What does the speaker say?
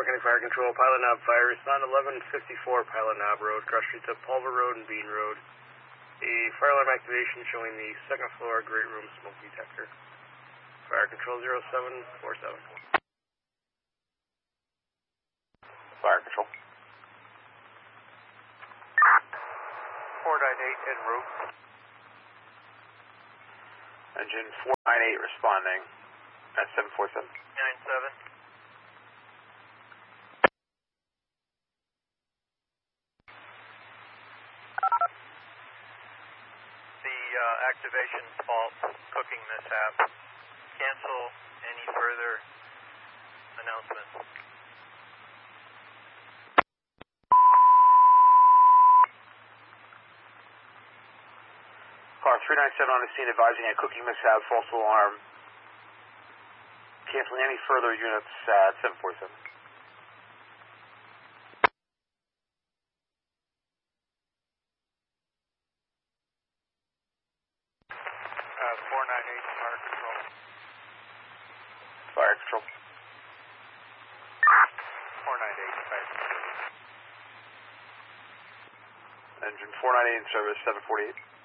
County Fire Control, Pilot Knob Fire, respond 1154 Pilot Knob Road, cross streets of Pulver Road and Bean Road. A fire alarm activation showing the second floor great room smoke detector. Fire Control 0747. Fire Control. 498 en route. Engine 498 responding at 747. 97. Activation fault, cooking mishap. Cancel any further announcements. Car 397 on the scene advising a cooking mishap, false alarm. Canceling any further units at 747. 498 Fire Control. Fire Control. 498 Fire Control. Engine 498 in service, 748.